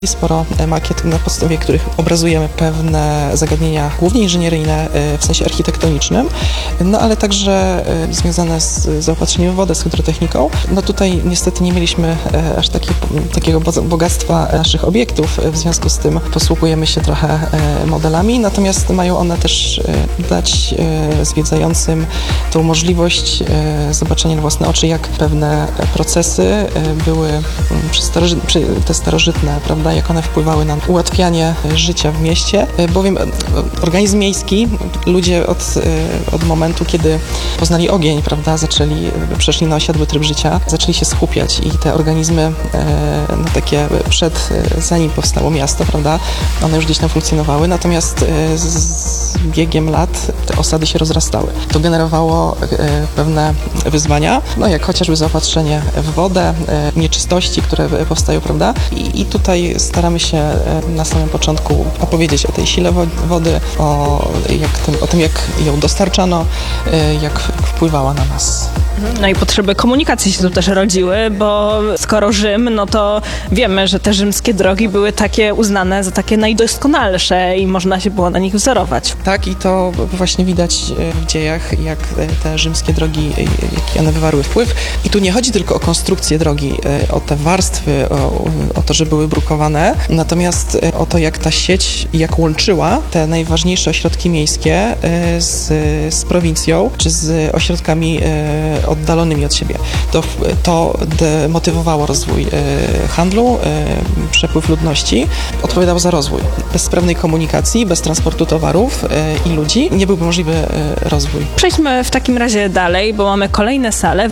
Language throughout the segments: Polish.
Sporo makiet, na podstawie których obrazujemy pewne zagadnienia, głównie inżynieryjne w sensie architektonicznym, no ale także związane z zaopatrzeniem w wodę, z hydrotechniką. No tutaj niestety nie mieliśmy aż takiego bogactwa naszych obiektów, w związku z tym posługujemy się trochę modelami, natomiast mają one też dać zwiedzającym tą możliwość zobaczenia na własne oczy, jak pewne procesy były te starożytne, prawda, jak one wpływały na ułatwianie życia w mieście, bowiem organizm miejski, ludzie od momentu, kiedy poznali ogień, prawda, przeszli na osiadły tryb życia, zaczęli się skupiać i te organizmy, no takie zanim powstało miasto, prawda, one już gdzieś tam funkcjonowały, natomiast z biegiem lat te osady się rozrastały. To generowało pewne wyzwania, no jak chociażby zaopatrzenie w wodę, nieczystości, które powstają, prawda, i tutaj staramy się na samym początku opowiedzieć o tej sile wody, o tym, jak ją dostarczano, jak wpływała na nas. No i potrzeby komunikacji się tu też rodziły, bo skoro Rzym, no to wiemy, że te rzymskie drogi były takie uznane za takie najdoskonalsze i można się było na nich wzorować. Tak, i to właśnie widać w dziejach, jak te rzymskie drogi, jaki one wywarły wpływ. I tu nie chodzi tylko o konstrukcję drogi, o te warstwy, o to, że były brukowane, natomiast o to, jak ta sieć, jak łączyła te najważniejsze ośrodki miejskie z prowincją, czy z ośrodkami oddalonymi od siebie. To demotywowało rozwój handlu, przepływ ludności, odpowiadało za rozwój. Bez sprawnej komunikacji, bez transportu towarów i ludzi nie byłby możliwy rozwój. Przejdźmy w takim razie dalej, bo mamy kolejne sale.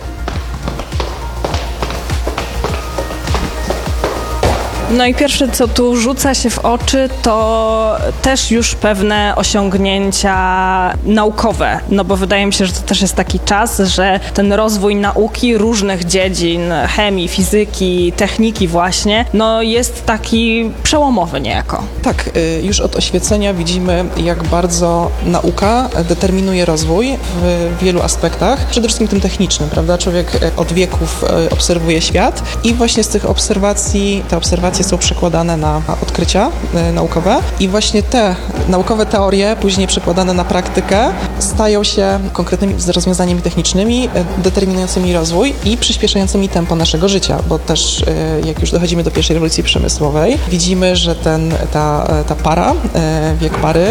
No i pierwsze, co tu rzuca się w oczy, to też już pewne osiągnięcia naukowe, no bo wydaje mi się, że to też jest taki czas, że ten rozwój nauki różnych dziedzin, chemii, fizyki, techniki właśnie, no jest taki przełomowy niejako. Tak, już od oświecenia widzimy, jak bardzo nauka determinuje rozwój w wielu aspektach, przede wszystkim tym technicznym, prawda? Człowiek od wieków obserwuje świat i właśnie z tych obserwacji, te obserwacje są przekładane na odkrycia naukowe i właśnie te naukowe teorie, później przekładane na praktykę, stają się konkretnymi rozwiązaniami technicznymi, determinującymi rozwój i przyspieszającymi tempo naszego życia, bo też jak już dochodzimy do pierwszej rewolucji przemysłowej, widzimy, że ta para, wiek pary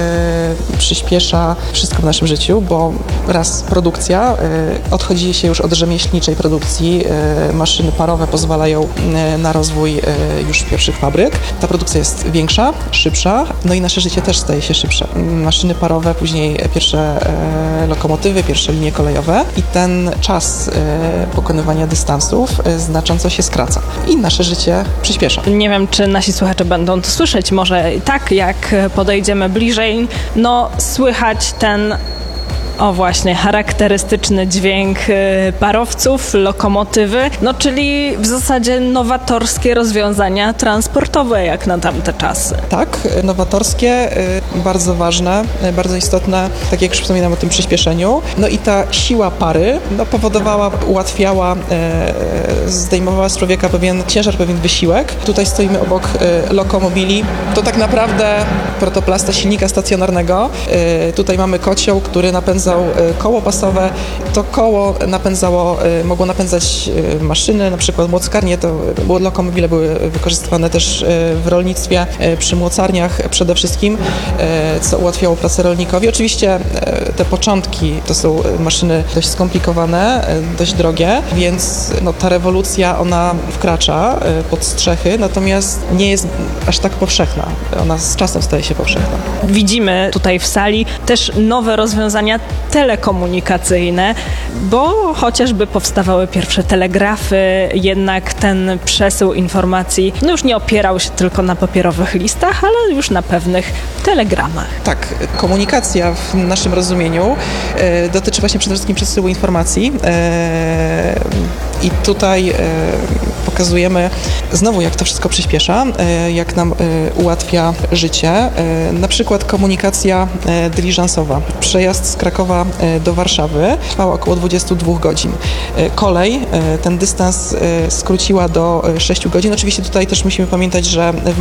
przyspiesza wszystko w naszym życiu, bo raz produkcja, odchodzi się już od rzemieślniczej produkcji, maszyny parowe pozwalają na rozwój już pierwszych fabryk. Ta produkcja jest większa, szybsza, no i nasze życie też staje się szybsze. Maszyny parowe, później pierwsze lokomotywy, pierwsze linie kolejowe i ten czas pokonywania dystansów znacząco się skraca i nasze życie przyspiesza. Nie wiem, czy nasi słuchacze będą to słyszeć, może tak, jak podejdziemy bliżej, no słychać ten właśnie, charakterystyczny dźwięk parowców, lokomotywy, no czyli w zasadzie nowatorskie rozwiązania transportowe jak na tamte czasy. Tak, nowatorskie, bardzo ważne, bardzo istotne, tak jak już wspominam o tym przyspieszeniu. No i ta siła pary powodowała, ułatwiała, zdejmowała z człowieka pewien ciężar, pewien wysiłek. Tutaj stoimy obok lokomobili. To tak naprawdę protoplasta silnika stacjonarnego. Tutaj mamy kocioł, który napędza koło pasowe. To koło mogło napędzać maszyny, na przykład młockarnie, lokomobile były wykorzystywane też w rolnictwie, przy młocarniach przede wszystkim, co ułatwiało pracę rolnikowi. Oczywiście te początki to są maszyny dość skomplikowane, dość drogie, więc ta rewolucja, ona wkracza pod strzechy, natomiast nie jest aż tak powszechna. Ona z czasem staje się powszechna. Widzimy tutaj w sali też nowe rozwiązania telekomunikacyjne, bo chociażby powstawały pierwsze telegrafy, jednak ten przesył informacji już nie opierał się tylko na papierowych listach, ale już na pewnych telegramach. Tak, komunikacja w naszym rozumieniu dotyczy właśnie przede wszystkim przesyłu informacji i tutaj pokazujemy znowu, jak to wszystko przyspiesza, jak nam ułatwia życie. Na przykład komunikacja dyliżansowa. Przejazd z Krakowa Krakowa do Warszawy trwała około 22 godzin. Kolej ten dystans skróciła do 6 godzin. Oczywiście tutaj też musimy pamiętać, że w